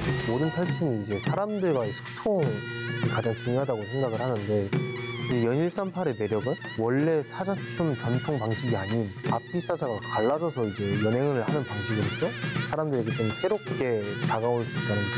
모든 탈춤이 이제 사람들과의 소통이 가장 중요하다고 생각을 하는데, 이 연일삼팔의 매력은 원래 사자춤 전통 방식이 아닌 앞뒤 사자가 갈라져서 이제 연행을 하는 방식으로서 사람들에게 좀 새롭게 다가올 수 있다는